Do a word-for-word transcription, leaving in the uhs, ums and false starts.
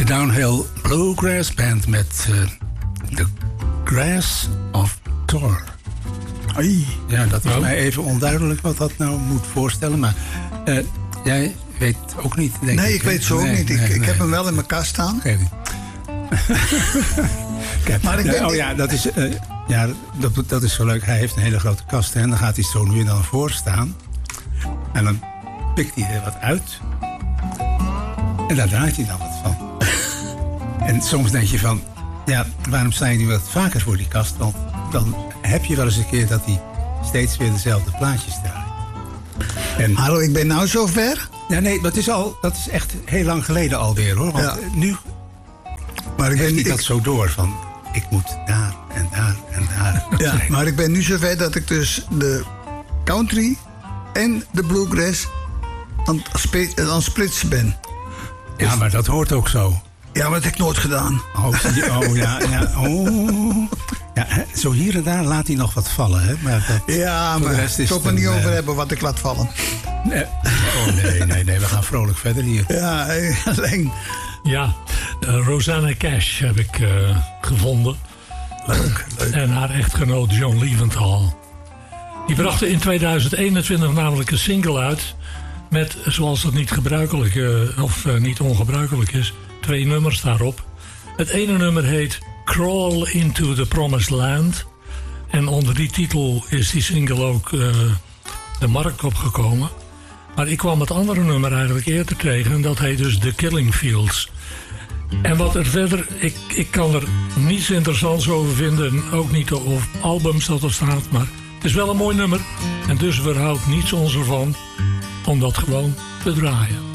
De Downhill Bluegrass Band met uh, The Grass of Thor. Ai. Ja, dat is oh. mij even onduidelijk wat dat nou moet voorstellen. Maar uh, jij weet ook niet, denk nee, ik. ik weet het zo ook nee, niet. Ik, nee, ik nee. heb hem wel in mijn kast staan. Geef niet. Maar ik ja, ben oh niet- ja, dat is, uh, ja dat, dat is zo leuk. Hij heeft een hele grote kast hè, en dan gaat hij zo nu en dan voor staan. En dan pikt hij er wat uit. En daar draait hij dan wat van. En soms denk je van, ja, waarom sta je nu wat vaker voor die kast? Want dan heb je wel eens een keer dat hij steeds weer dezelfde plaatjes draait. En, Hallo, ik ben nou zover. ja, nee, dat is, al, dat is echt heel lang geleden alweer, hoor. Want Ja. nu Maar ik heeft ben, hij dat ik, zo door van, ik moet daar en daar en daar ja, zijn. maar ik ben nu zover dat ik dus de country en de bluegrass aan het spe- aan het splitsen ben. Ja, maar dat hoort ook zo. Ja, maar dat heb ik nooit gedaan. Oh, zie- oh ja, ja, oh. Ja, hè, zo hier en daar laat hij nog wat vallen, hè. Maar dat, Ja, voor de maar rest ik is zal het er het niet een, over eh, hebben wat ik laat vallen. nee, oh nee, nee, nee, we gaan vrolijk verder hier. Ja, eh, alleen. Ja, uh, Rosanna Cash heb ik uh, gevonden. Leuk, leuk. En haar echtgenoot John Leventhal. Die brachten in tweeduizend eenentwintig namelijk een single uit. Met, zoals dat niet gebruikelijk uh, of uh, niet ongebruikelijk is, twee nummers daarop. Het ene nummer heet Crawl into the Promised Land. En onder die titel is die single ook uh, de markt opgekomen. Maar ik kwam het andere nummer eigenlijk eerder tegen. En dat heet dus The Killing Fields. En wat er verder, ik, ik kan er niets interessants over vinden. Ook niet op albums dat er staat. Maar het is wel een mooi nummer. En dus weerhoudt niets ons ervan om dat gewoon te draaien.